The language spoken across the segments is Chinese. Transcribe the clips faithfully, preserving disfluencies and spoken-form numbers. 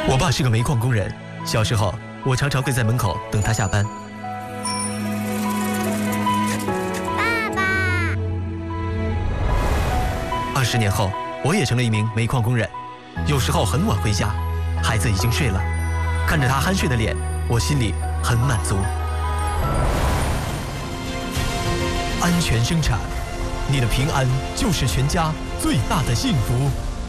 我爸是个煤矿工人，小时候我常常会在门口等他下班。 爸爸， 二十年后，我也成了一名煤矿工人，有时候很晚回家，孩子已经睡了，看着他酣睡的脸，我心里很满足。安全生产，你的平安就是全家最大的幸福。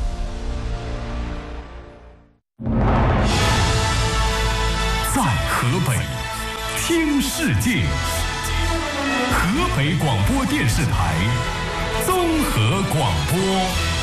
在河北听世界，河北广播电视台综合广播。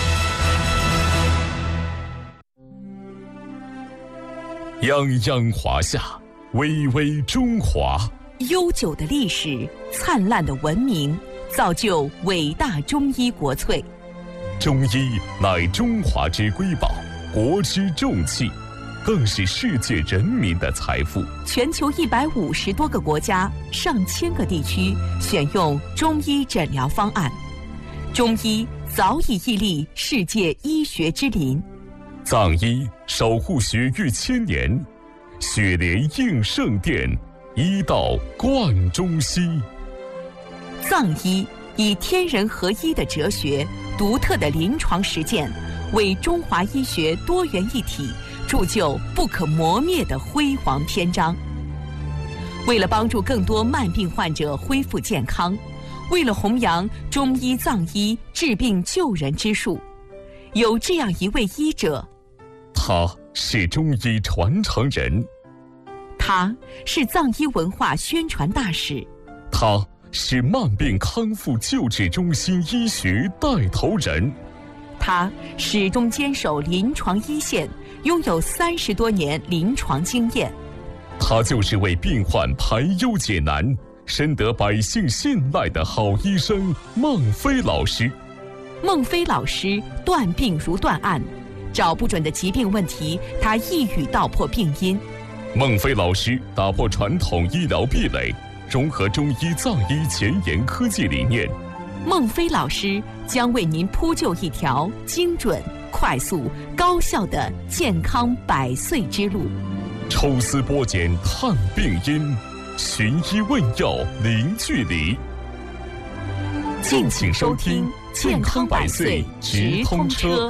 泱泱华夏，巍巍中华。 悠久的历史，灿烂的文明，造就伟大中医国粹。 中医乃中华之瑰宝，国之重器，更是世界人民的财富。 全球一百五十多个国家、上千个地区选用中医诊疗方案，中医早已屹立世界医学之林。 藏医守护血域千年，血莲应圣殿，医道贯中西。 藏医以天人合一的哲学、独特的临床实践，为中华医学多元一体铸就不可磨灭的辉煌篇章。为了帮助更多慢病患者恢复健康，为了弘扬中医藏医治病救人之术，有这样一位医者， 他是中医传承人， 他是藏医文化宣传大使， 他是慢病康复救治中心医学带头人， 他始终坚守临床一线，拥有三十多年临床经验。 他就是为病患排忧解难、深得百姓信赖的好医生孟非老师。 孟非老师断病如断案，找不准的疾病问题，他一语道破病因。 孟非老师打破传统医疗壁垒，融合中医藏医前沿科技理念。 孟非老师将为您铺就一条精准、快速、高效的健康百岁之路。 抽丝剥茧探病因，寻医问药零距离。 敬请收听《健康百岁直通车》。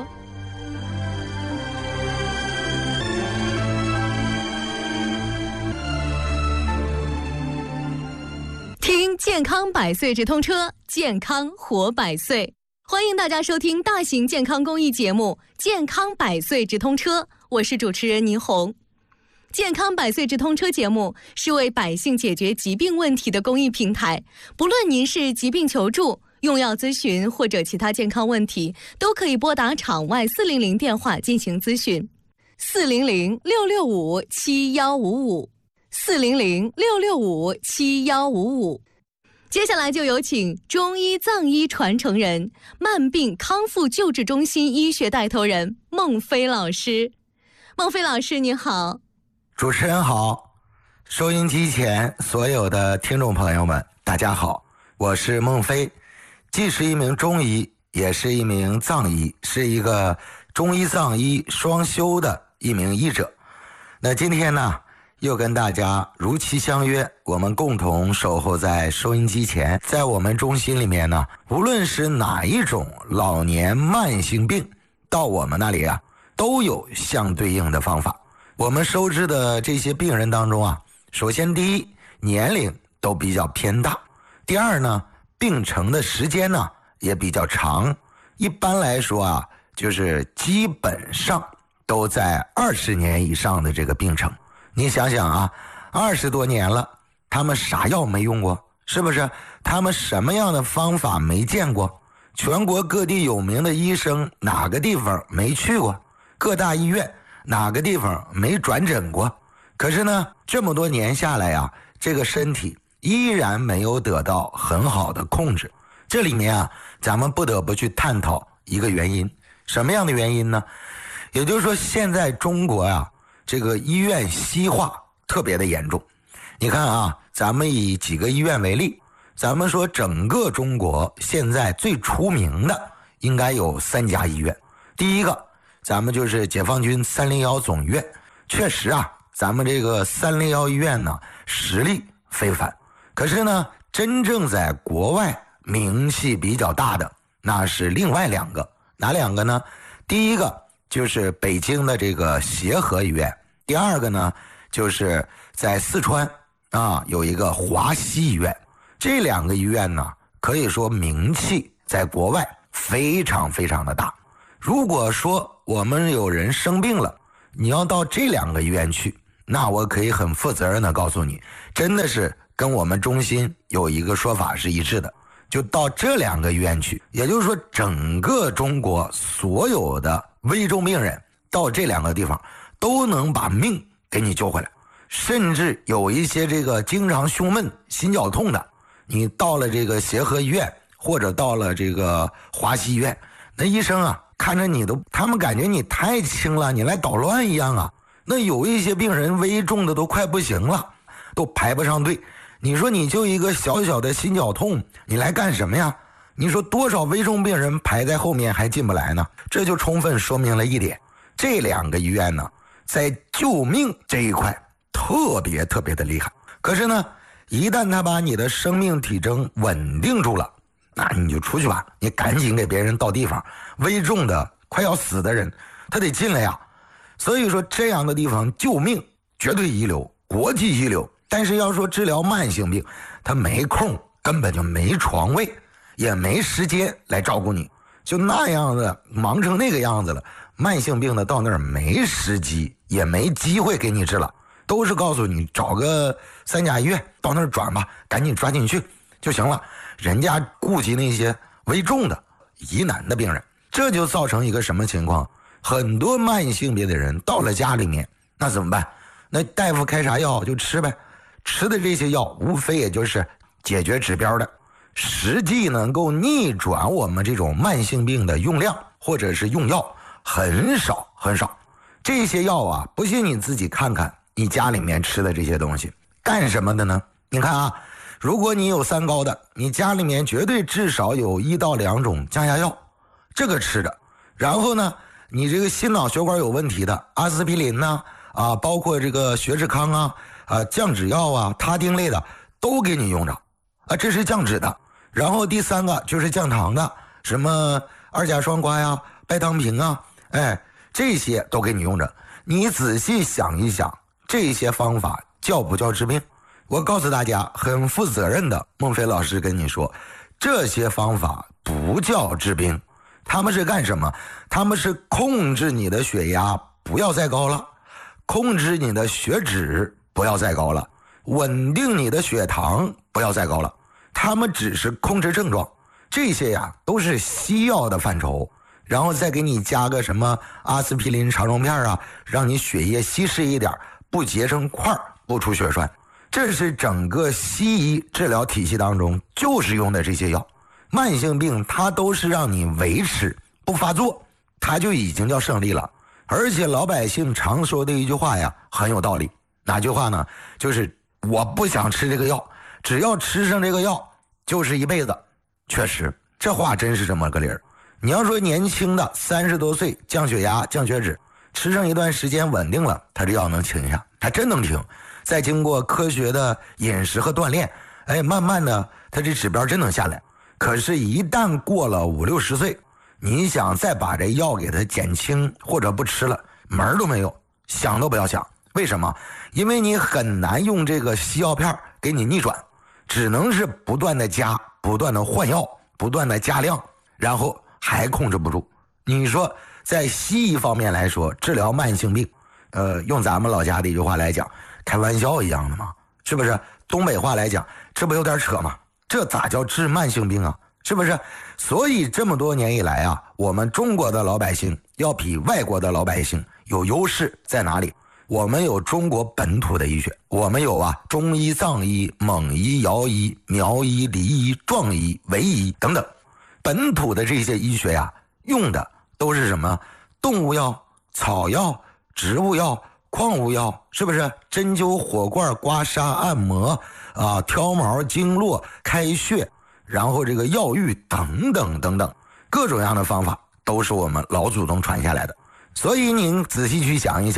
听健康百岁直通车，健康活百岁。欢迎大家收听大型健康公益节目《健康百岁直通车》，我是主持人倪红。健康百岁直通车节目是为百姓解决疾病问题的公益平台，不论您是疾病求助、用药咨询或者其他健康问题，都可以拨打场外四零零电话进行咨询，四零零六六五七幺五五，四零零六六五七幺五五。接下来就有请中医藏医传承人、慢病康复救治中心医学带头人孟非老师。孟非老师你好。 主持人好，收音机前所有的听众朋友们大家好，我是孟非，既是一名中医，也是一名藏医，是一个中医藏医双修的一名医者。那今天呢，又跟大家如期相约，我们共同守候在收音机前。在我们中心里面呢，无论是哪一种老年慢性病，到我们那里啊，都有相对应的方法。我们收治的这些病人当中啊，首先第一，年龄都比较偏大；第二呢，病程的时间呢也比较长。一般来说啊，就是基本上都在二十年以上的这个病程。你想想啊，二十多年了，他们啥药没用过？是不是？他们什么样的方法没见过？全国各地有名的医生，哪个地方没去过？各大医院哪个地方没转诊过？可是呢，这么多年下来啊，这个身体依然没有得到很好的控制。这里面啊，咱们不得不去探讨一个原因。什么样的原因呢？也就是说，现在中国啊，这个医院西化特别的严重。你看啊，咱们以几个医院为例，咱们说整个中国现在最出名的应该有三家医院。第一个，咱们就是解放军三零一总医院， 确实啊，咱们这个三零幺医院呢实力非凡，可是呢，真正在国外名气比较大的那是另外两个，哪两个呢？第一个就是北京的这个协和医院，第二个呢就是在四川啊有一个华西医院。这两个医院呢可以说名气在国外非常非常的大。如果说我们有人生病了，你要到这两个医院去，那我可以很负责任的告诉你，真的是跟我们中心有一个说法是一致的，就到这两个医院去。也就是说，整个中国所有的危重病人到这两个地方都能把命给你救回来。甚至有一些这个经常胸闷心绞痛的，你到了这个协和医院或者到了这个华西医院，那医生啊看着你都，他们感觉你太轻了，你来捣乱一样啊。那有一些病人危重的都快不行了，都排不上队。你说你就一个小小的心绞痛，你来干什么呀？你说多少危重病人排在后面还进不来呢？这就充分说明了一点，这两个医院呢在救命这一块特别特别的厉害。可是呢，一旦他把你的生命体征稳定住了，那你就出去吧，你赶紧给别人到地方。危重的快要死的人他得进来呀。所以说这样的地方救命绝对一流，国际一流。但是要说治疗慢性病，他没空，根本就没床位，也没时间来照顾你，就那样的忙成那个样子了。慢性病的到那儿没时机，也没机会给你治了，都是告诉你找个三甲医院到那儿转吧，赶紧抓紧去就行了。人家顾及那些危重的疑难的病人，这就造成一个什么情况？很多慢性病的人到了家里面，那怎么办？那大夫开啥药就吃呗，吃的这些药无非也就是解决指标的，实际能够逆转我们这种慢性病的用量或者是用药很少很少。这些药啊，不信你自己看看你家里面吃的这些东西干什么的呢？你看啊，如果你有三高的，你家里面绝对至少有一到两种降压药，这个吃着。然后呢，你这个心脑血管有问题的，阿司匹林呢，啊，包括这个血脂康啊，啊，降脂药啊，他汀类的都给你用着，啊，这是降脂的。然后第三个就是降糖的，什么二甲双胍呀、拜糖平啊，哎，这些都给你用着。你仔细想一想，这些方法叫不叫治病？我告诉大家，很负责任的，孟非老师跟你说，这些方法不叫治病。他们是干什么？他们是控制你的血压不要再高了，控制你的血脂不要再高了，稳定你的血糖不要再高了。他们只是控制症状，这些呀都是西药的范畴。然后再给你加个什么阿司匹林肠溶片啊，让你血液稀释一点，不结成块，不出血栓。这是整个西医治疗体系当中就是用的这些药。慢性病它都是让你维持不发作，它就已经叫胜利了。而且老百姓常说的一句话呀很有道理，哪句话呢？就是我不想吃这个药，只要吃上这个药就是一辈子。确实这话真是这么个理儿。你要说年轻的三十多岁降血压降血脂，吃上一段时间稳定了，他这药能停下，他真能停。再经过科学的饮食和锻炼，哎，慢慢的他这指标真能下来。可是一旦过了五六十岁，你想再把这药给它减轻或者不吃了，门儿都没有，想都不要想。为什么？因为你很难用这个西药片给你逆转，只能是不断的加，不断的换药，不断的加量，然后还控制不住。你说在西医方面来说，治疗慢性病，呃，用咱们老家的一句话来讲，开玩笑一样的嘛，是不是？东北话来讲，这不有点扯吗？这咋叫治慢性病啊？是不是？所以这么多年以来啊，我们中国的老百姓要比外国的老百姓有优势在哪里？我们有中国本土的医学，我们有啊中医、藏医、蒙医、瑶医、苗医、黎医、壮医、维医等等。本土的这些医学呀、啊，用的都是什么？动物药、草药、植物药、矿物药，是不是？针灸、火罐、刮痧、按摩啊，挑毛、经络、开穴，然后这个药浴等等等等，各种样的方法都是我们老祖宗传下来的。所以您仔细去想一想，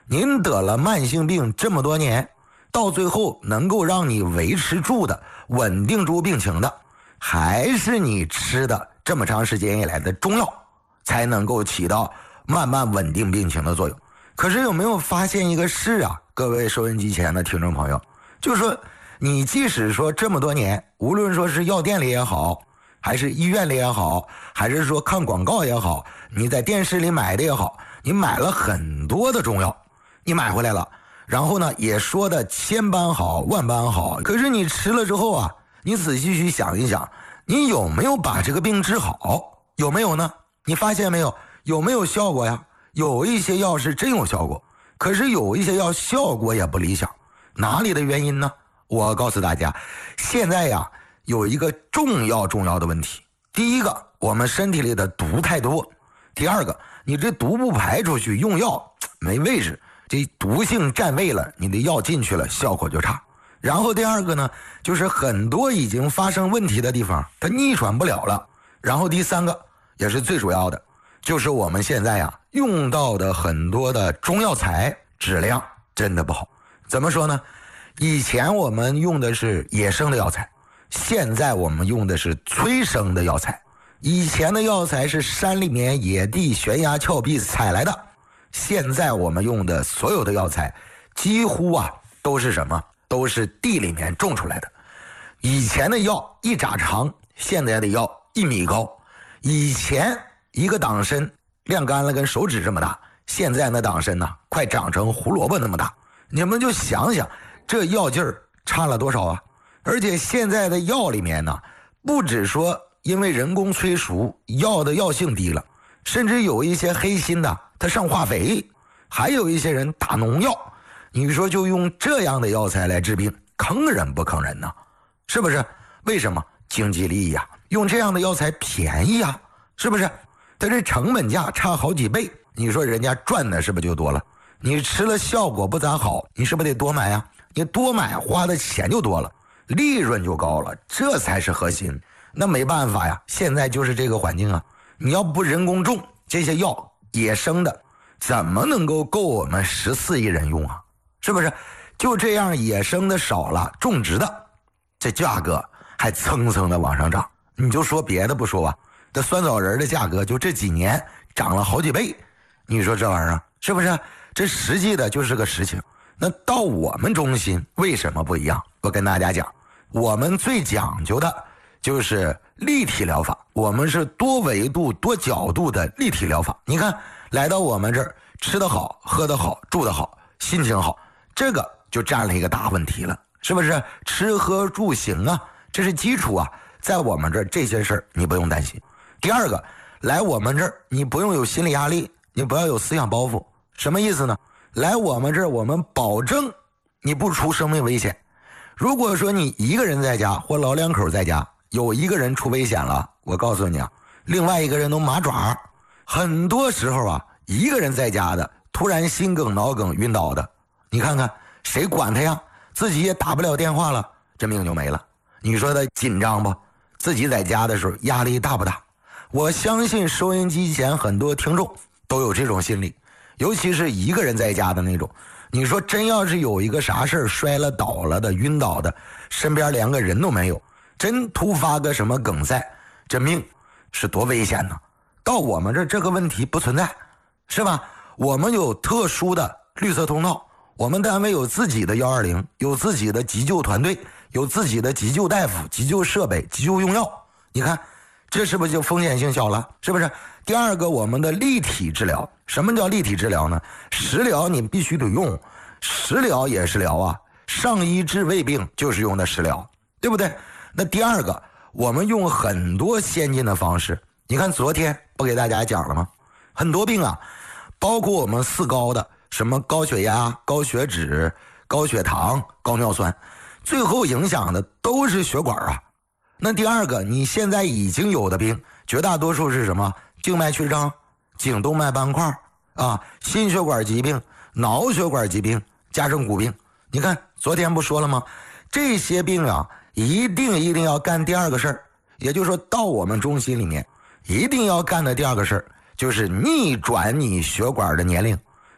您得了慢性病这么多年，到最后能够让你维持住的、稳定住病情的，还是你吃的这么长时间以来的中药，才能够起到慢慢稳定病情的作用。可是有没有发现一个事啊，各位收音机前的听众朋友，就是说你即使说这么多年，无论说是药店里也好，还是医院里也好，还是说看广告也好，你在电视里买的也好，你买了很多的中药，你买回来了，然后呢也说的千般好万般好，可是你吃了之后啊，你仔细去想一想，你有没有把这个病治好？有没有呢？你发现没有？有没有效果呀？有一些药是真有效果，可是有一些药效果也不理想，哪里的原因呢？我告诉大家，现在呀有一个重要重要的问题。第一个，我们身体里的毒太多；第二个，你这毒不排出去，用药没位置，这毒性占位了，你的药进去了，效果就差。然后第二个呢，就是很多已经发生问题的地方，它逆转不了了。然后第三个，也是最主要的，就是我们现在呀用到的很多的中药材质量真的不好。怎么说呢？以前我们用的是野生的药材，现在我们用的是催生的药材。以前的药材是山里面野地悬崖峭壁采来的，现在我们用的所有的药材几乎啊都是什么？都是地里面种出来的。以前的药一拃长，现在的药一米高。以前一个党参晾干了跟手指这么大，现在那党参呢快长成胡萝卜那么大。你们就想想这药劲儿差了多少啊！而且现在的药里面呢，不只说因为人工催熟药的药性低了，甚至有一些黑心的它上化肥，还有一些人打农药。你说就用这样的药材来治病，坑人不坑人呢？是不是？为什么？经济利益呀，用这样的药材便宜呀，是不是？它这成本价差好几倍，你说人家赚的是不是就多了？你吃了效果不咋好，你是不是得多买呀？你多买花的钱就多了，利润就高了，这才是核心。那没办法呀，现在就是这个环境啊。你要不人工种这些药，野生的，怎么能够够我们十四亿人用啊？是不是？就这样野生的少了，种植的这价格还蹭蹭的往上涨。你就说别的不说吧，这酸枣仁的价格就这几年涨了好几倍，你说这玩意儿是不是？这实际的就是个实情。那到我们中心为什么不一样？我跟大家讲，我们最讲究的就是立体疗法，我们是多维度多角度的立体疗法。你看来到我们这儿，吃得好，喝得好，住得好，心情好，这个就占了一个大问题了，是不是？吃喝住行啊，这是基础啊，在我们这儿这些事儿你不用担心。第二个，来我们这儿你不用有心理压力，你不要有思想包袱。什么意思呢？来我们这儿，我们保证你不出生命危险。如果说你一个人在家或老两口在家，有一个人出危险了，我告诉你啊，另外一个人都麻爪。很多时候啊，一个人在家的突然心梗脑梗晕倒的，你看看谁管他呀？自己也打不了电话了，这命就没了。你说他紧张不？自己在家的时候压力大不大？我相信收音机前很多听众都有这种心理，尤其是一个人在家的那种。你说真要是有一个啥事儿摔了倒了的晕倒的，身边连个人都没有，真突发个什么梗塞，这命是多危险呢？到我们这这个问题不存在，是吧？我们有特殊的绿色通道，我们单位有自己的一二零，有自己的急救团队，有自己的急救大夫、急救设备、急救用药。你看这是不是就风险性小了？是不是？第二个，我们的立体治疗。什么叫立体治疗呢？食疗你必须得用，食疗也是疗啊，上医治胃病就是用的食疗，对不对？那第二个，我们用很多先进的方式。你看昨天不给大家讲了吗？很多病啊，包括我们四高的，什么高血压、高血脂、高血糖、高尿酸，最后影响的都是血管啊。那第二个，你现在已经有的病，绝大多数是什么？静脉曲张、颈动脉斑块啊，心血管疾病、脑血管疾病、加上骨病。你看昨天不说了吗？这些病啊，一定一定要干第二个事儿，也就是说到我们中心里面一定要干的第二个事儿，就是逆转你血管的年龄。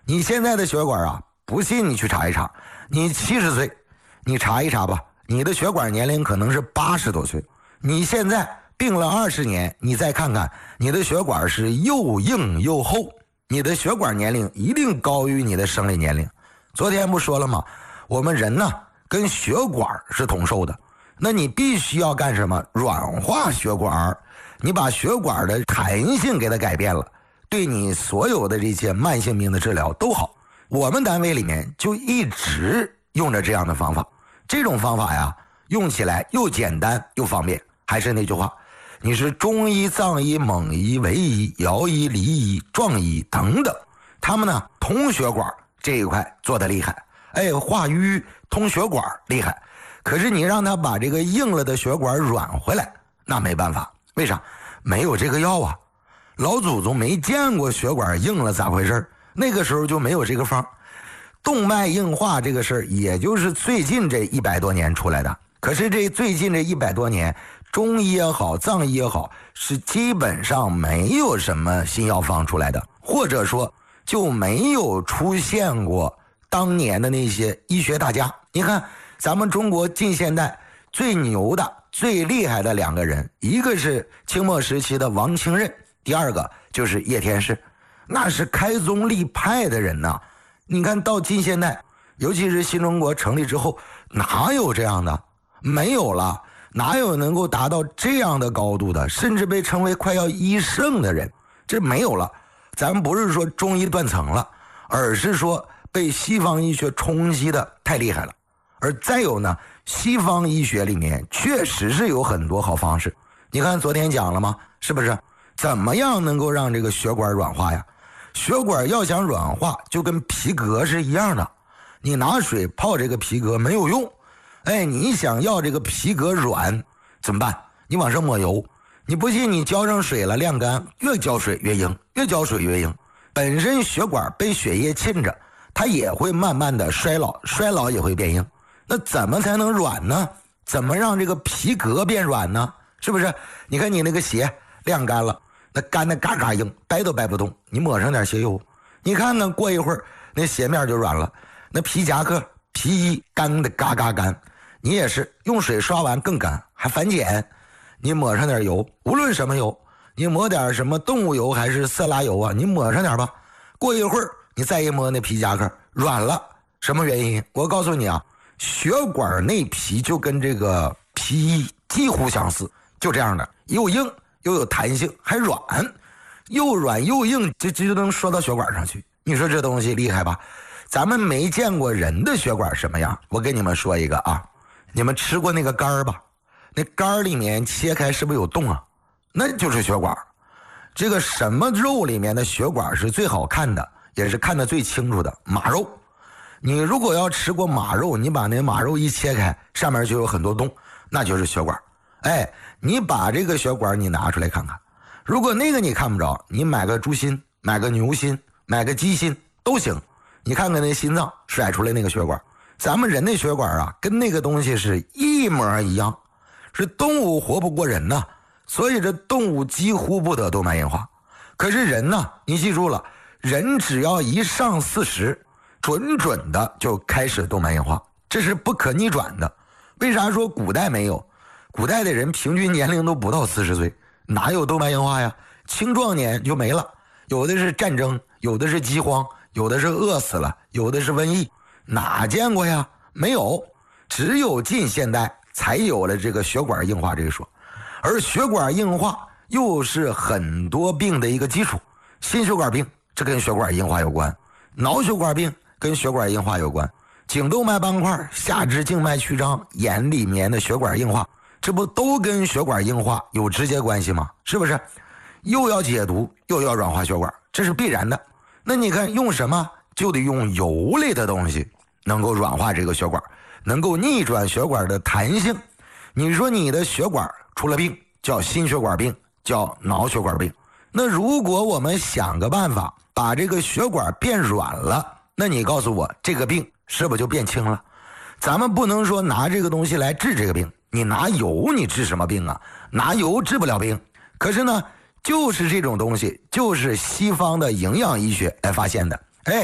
你现在的血管啊，不信你去查一查，你七十岁，你查一查吧，你的血管年龄可能是八十多岁。你现在病了二十年，你再看看，你的血管是又硬又厚，你的血管年龄一定高于你的生理年龄。昨天不说了吗？我们人呢跟血管是同寿的，那你必须要干什么？软化血管，你把血管的弹性给它改变了，对你所有的这些慢性病的治疗都好。我们单位里面就一直用着这样的方法，这种方法呀，用起来又简单又方便。还是那句话，你是中医、藏医、蒙医、维医、姚医、黎医、壮医等等，他们呢通血管这一块做得厉害，哎，化瘀通血管厉害。可是你让他把这个硬了的血管软回来，那没办法。为啥？没有这个药啊。老祖宗没见过血管硬了咋回事，那个时候就没有这个方。动脉硬化这个事儿，也就是最近这一百多年出来的。可是这最近这一百多年，中医也好，藏医也好，是基本上没有什么新药方出来的，或者说就没有出现过当年的那些医学大家。你看咱们中国近现代最牛的最厉害的两个人，一个是清末时期的王清任，第二个就是叶天士，那是开宗立派的人呐。你看到近现代，尤其是新中国成立之后，哪有这样的？没有了。哪有能够达到这样的高度的，甚至被称为快要医圣的人？这没有了。咱们不是说中医断层了，而是说被西方医学冲击的太厉害了。而再有呢，西方医学里面确实是有很多好方式。你看昨天讲了吗？是不是？怎么样能够让这个血管软化呀？血管要想软化，就跟皮革是一样的，你拿水泡这个皮革没有用。哎，你想要这个皮革软怎么办？你往上抹油。你不信你浇上水了晾干，越浇水越硬，越浇水越硬。本身血管被血液浸着，它也会慢慢的衰老，衰老也会变硬。那怎么才能软呢？怎么让这个皮革变软呢？是不是？你看你那个鞋晾干了，那干的嘎嘎硬，掰都掰不动，你抹上点鞋油，你看看过一会儿那鞋面就软了。那皮夹克皮衣干的嘎嘎干，你也是用水刷完更干，还反碱。你抹上点油，无论什么油，你抹点什么动物油还是色拉油啊，你抹上点吧。过一会儿你再一摸那皮夹克软了，什么原因？我告诉你啊，血管内皮就跟这个皮衣几乎相似，就这样的，又硬又有弹性，还软，又软又硬，这这就能说到血管上去。你说这东西厉害吧？咱们没见过人的血管什么样，我跟你们说一个啊，你们吃过那个肝儿吧？那肝儿里面切开是不是有洞啊？那就是血管。这个什么肉里面的血管是最好看的，也是看得最清楚的？马肉。你如果要吃过马肉，你把那马肉一切开，上面就有很多洞，那就是血管。哎，你把这个血管你拿出来看看，如果那个你看不着，你买个猪心，买个牛心，买个鸡心都行。你看看那心脏甩出来那个血管，咱们人的血管啊，跟那个东西是一模一样。是动物活不过人呐，所以这动物几乎不得动脉硬化。可是人呢，你记住了，人只要一上四十，准准的就开始动脉硬化，这是不可逆转的。为啥说古代没有？古代的人平均年龄都不到四十岁，哪有动脉硬化呀？青壮年就没了，有的是战争，有的是饥荒，有的是饿死了，有的是瘟疫，哪见过呀？没有，只有近现代才有了这个血管硬化这一说。而血管硬化又是很多病的一个基础，心血管病这跟血管硬化有关，脑血管病跟血管硬化有关，颈动脉斑块、下肢静脉曲张、眼里面的血管硬化，这不都跟血管硬化有直接关系吗？是不是？又要解毒又要软化血管，这是必然的。那你看用什么？就得用油类的东西能够软化这个血管，能够逆转血管的弹性。你说你的血管出了病，叫心血管病，叫脑血管病。那如果我们想个办法把这个血管变软了，那你告诉我这个病是不是就变轻了？咱们不能说拿这个东西来治这个病，你拿油你治什么病啊？拿油治不了病。可是呢，就是这种东西就是西方的营养医学来发现的。哎，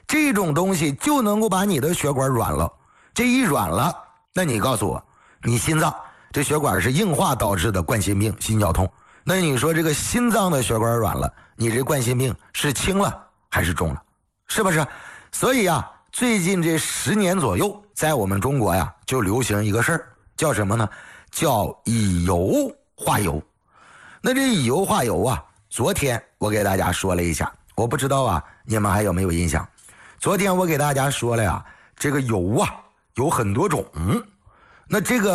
这种东西就能够把你的血管软了。这一软了，那你告诉我，你心脏这血管是硬化导致的冠心病、心绞痛，那你说这个心脏的血管软了，你这冠心病是轻了还是重了？是不是？所以啊，最近这十年左右，在我们中国呀，就流行一个事儿，叫什么呢？叫以油化油。那这以油化油啊，昨天我给大家说了一下，我不知道啊，你们还有没有印象？昨天我给大家说了呀，这个油啊有很多种，那这个